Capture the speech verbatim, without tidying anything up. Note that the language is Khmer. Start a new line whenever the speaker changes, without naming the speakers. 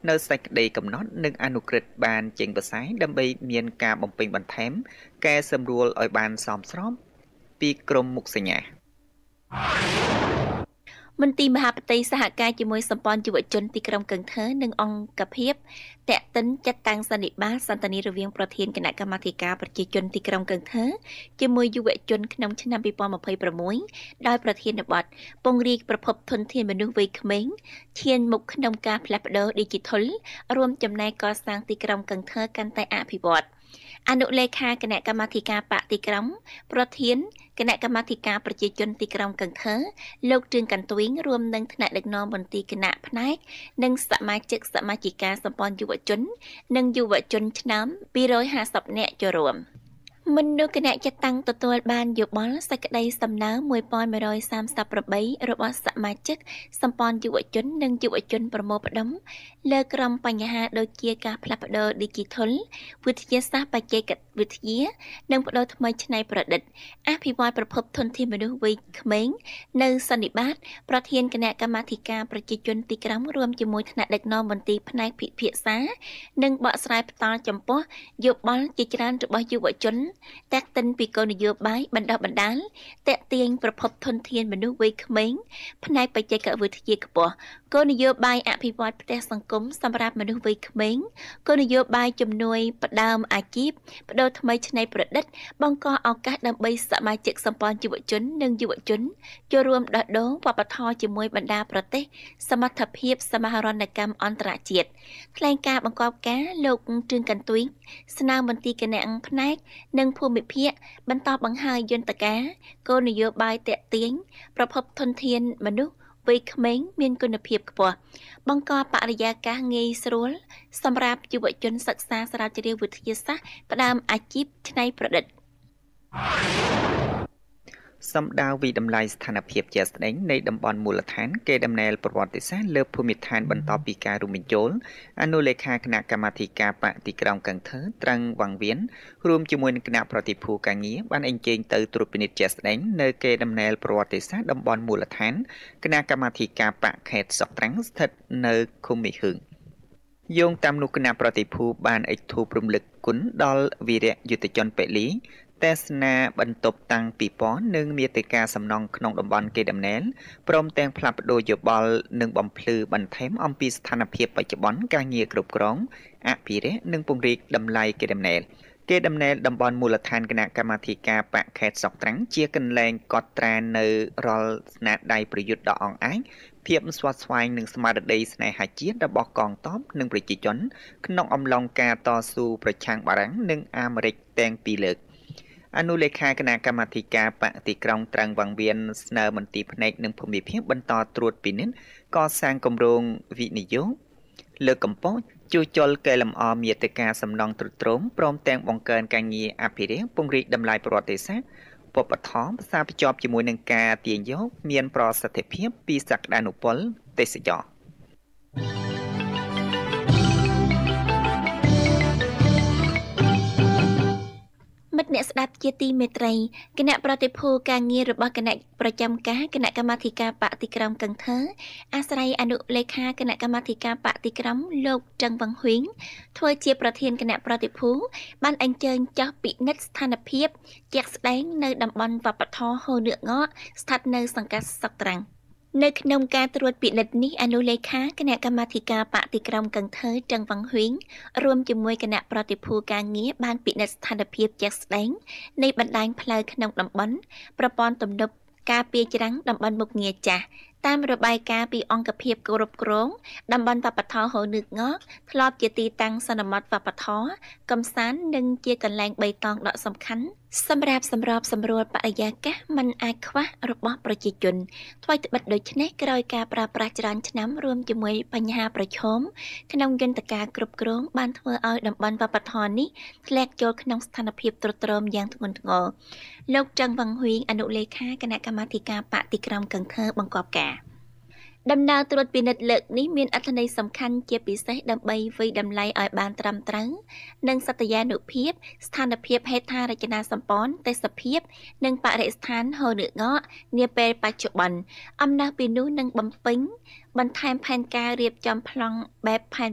នៅសេចក្តីកំណត់និងអនុក្រឹត្យបានចេញបសាយដើម្បីមានការបំពេញបន្ថែមកែសម្រួលឲ្យបានសមស្របពីក្រមមុខសញ្ញា
មន្ទីរមហាផ្ទៃសហការជាមួយសម្ព័ន្ធយុវជនទីក្រុងកឹងថើនិងអង្គភាពតាក់ទិនចាត់តាំងសន្និបាតសន្ទនារវាងប្រធានគណៈកម្មាធិការប្រជាជនទីក្រុងកឹងថើជាមួយយុវជនក្នុងឆ្នាំពីរពាន់ម្ភៃប្រាំមួយដោយប្រធានបទពង្រីកប្រភពធនធានមនុស្សវ័យក្មេងឈានមុខក្នុងការផ្លាស់ប្តូរ Digital រួមចំណែកកសាងទីក្រុងកឹងថើកាន់តែអភិវឌ្ឍ អនុលេខាគណៈកម្មាធិការបកទីក្រុងប្រធានគណៈកម្មាធិការប្រជាជនទីក្រុងកឹងថើលោកជឿនកាន់ទួយរួមនឹងថ្នាក់ដឹកនាំមន្ទីរគណៈផ្នែកនិងសមាជិកសមាជិកាសម្ព័ន្ធយុវជននិងយុវជនឆ្នាំពីររយហាសិបនាក់ចូលរួម មនុស្សគណៈចាត់តាំងទទួលបានយោបល់សេចក្តីសំណើមួយពាន់មួយរយសាមសិបប្រាំបីរបស់សមាជិកសម្ព័ន្ធយុវជននិងយុវជនប្រមូលផ្ដុំលើក្រុមបញ្ហាដូចជាការផ្លាស់ប្តូរ Digital វិទ្យាសាស្ត្របច្ចេកវិទ្យានិងបដូរថ្មីច្នៃប្រឌិតអភិវឌ្ឍប្រភពធនធានមនុស្សវ័យក្មេងនៅសន្និបាតប្រធានគណៈកម្មាធិការប្រជាជនទីក្រុងរួមជាមួយថ្នាក់ដឹកនាំមន្ទីរផ្នែកពិភាក្សានិងបកស្រាយផ្ទាល់ចំពោះយោបល់ជាច្រើនរបស់យុវជនតាក់ទិនពីគោលនយោបាយបណ្ដុះបណ្ដាលតាក់ទាញប្រភពធនធានមនុស្សវ័យក្មេងផ្នែកបច្ចេកវិទ្យាខ្ពស់គោលនយោបាយអភិវឌ្ឍផ្ទះសង្គមសម្រាប់មនុស្សវ័យក្មេងគោលនយោបាយជំនួយផ្ដើមអាជីពបដូរថ្មីច្នៃប្រឌិតបង្កឱកាសដើម្បីសមាជិកសម្ព័ន្ធយុវជននិងយុវជនចូលរួមដោះដូរវប្បធម៌ជាមួយបណ្ដាប្រទេសសមត្ថភាពសមាហរណកម្មអន្តរជាតិថ្លែងការណ៍បង្កប់ការលោកជឿនកាន់ទួយស្នើមន្ទីរគណៈផ្នែកនិងភូមិភាគបន្តបង្ហើយយន្តការគោលនយោបាយតាក់ទាញប្រភពធនធានមនុស្សវ័យក្មេងមានគុណភាពខ្ពស់បង្កបរិយាកាសងាយស្រួលសម្រាប់យុវជនសិក្សាស្រាវជ្រាវវិទ្យាសាស្ត្រផ្ដើមអាជីពច្នៃប្រឌិត
សម្ដៅវិតម្លៃស្ថានភាពជាក់ស្ដែងនៃតំបន់មូលដ្ឋានគេដំណើរប្រវត្តិសាស្ត្រលើភូមិឋានបន្តពីការរួមបញ្ចូលអនុលេខាគណៈកម្មាធិការបកទីក្រុងកឹងថើត្រឹងវង្វៀនរួមជាមួយនឹងគណៈប្រតិភូការងារបានអញ្ជើញទៅត្រួតពិនិត្យជាក់ស្ដែងនៅគេដំណើរប្រវត្តិសាស្ត្រតំបន់មូលដ្ឋានគណៈកម្មាធិការបកខេត្តសុកត្រាំងស្ថិតនៅឃុំមីហឹងយោងតាមនោះគណៈប្រតិភូបានអិចធូបរំលឹកគុណដល់វីរៈយុទ្ធជនពលីទេសនាបន្ទប់តាំងពីព័ន្ធនិងមាតិកាសំណង់ក្នុងតំបន់គេដំណែលព្រមទាំងផ្លាស់ប្ដូរយោបល់និងបំភ្លឺបន្ថែមអំពីស្ថានភាពបច្ចុប្បន្នការងារគ្រប់គ្រងអភិរក្សនិងពង្រីកតម្លៃគេដំណែលគេដំណែលតំបន់មូលដ្ឋានគណៈកម្មាធិការបកខេត្តសុកត្រាំងជាកន្លែងកត់ត្រានៅរាល់ស្នាដៃប្រយុទ្ធដ៏អង្អាចភាពស្វាស្វែងនិងស្មារតីស្នេហាជាតិរបស់កងទ័ពនិងប្រជាជនក្នុងអំឡុងការតស៊ូប្រឆាំងបារាំងនិងអាមេរិកទាំងពីរលើកអនុលេខាគណៈកម្មាធិការបកទីក្រុងត្រឹងវង្វៀនស្នើមន្ទីរផ្នែកនិងភូមិភាគបន្តត្រួតពិនិត្យកសាងគម្រោងវិនិយោគលើកកម្ពស់ជួសជុលកែលម្អមាតិកាសំណង់ទ្រុឌទ្រោមព្រមទាំងបង្កើនការងារអភិរក្សពង្រីកតម្លៃប្រវត្តិសាស្ត្រវប្បធម៌ផ្សារភ្ជាប់ជាមួយនឹងការទាញយកមានប្រសិទ្ធភាពពីសក្តានុពលទេសចរណ៍
មិត្តអ្នកស្ដាប់ជាទីមេត្រីគណៈប្រតិភូការងាររបស់គណៈប្រចាំការគណៈកម្មាធិការបកទីក្រុងកឹងថើអាស្រ័យអនុលេខាគណៈកម្មាធិការបកទីក្រុងលោកចឹងវង្ហុយធ្វើជាប្រធានគណៈប្រតិភូបានអញ្ជើញចោះពិនិត្យស្ថានភាពជាក់ស្ដែងនៅតំបន់វប្បធម៌ហូនឿកងកស្ថិតនៅសង្កាត់សុកត្រាំង នៅក្នុងការត្រួតពិនិត្យនេះអនុលេខាគណៈកម្មាធិការបកទីក្រុងកឹងថើចឹងវង្ហុយរួមជាមួយគណៈប្រតិភូការងារបានពិនិត្យស្ថានភាពជាក់ស្ដែងនៃបណ្ដាញផ្លូវក្នុងតំបន់ប្រព័ន្ធទំនប់ការពារច្រាំងតំបន់មុខងារចាស់តាមរបាយការណ៍ពីអង្គភាពគ្រប់គ្រងតំបន់វប្បធម៌ហូនឿកងកធ្លាប់ជាទីតាំងសន្មតវប្បធម៌កំសាន្តនិងជាកន្លែងបៃតងដ៏សំខាន់សម្រាប់សម្របសម្រួលបរិយាកាសមិនអាចខ្វះរបស់ប្រជាជនថ្មីត្បិតដូច្នេះក្រោយការប្រើប្រាស់ច្រើនឆ្នាំរួមជាមួយបញ្ហាប្រឈមក្នុងយន្តការគ្រប់គ្រងបានធ្វើឲ្យតំបន់វប្បធម៌នេះធ្លាក់ចូលក្នុងស្ថានភាពទ្រុឌទ្រោមយ៉ាងធ្ងន់ធ្ងរលោកចឹងវង្ហុយអនុលេខាគណៈកម្មាធិការបកទីក្រុងកឹងថើបង្គាប់ការ ដំណើរត្រួតពិនិត្យលើកនេះមានអត្ថន័យសំខាន់ជាពិសេសដើម្បីវិយតម្លៃឲ្យបានត្រឹមត្រូវនិងសត្យានុភាពស្ថានភាពហេដ្ឋារចនាសម្ព័ន្ធទេសភាពនិងបរិស្ថានហូនឿកងកនាពេលបច្ចុប្បន្នអំណះពីនោះនឹងបំពេញបន្ថែមផែនការរៀបចំប្លង់បែបផែន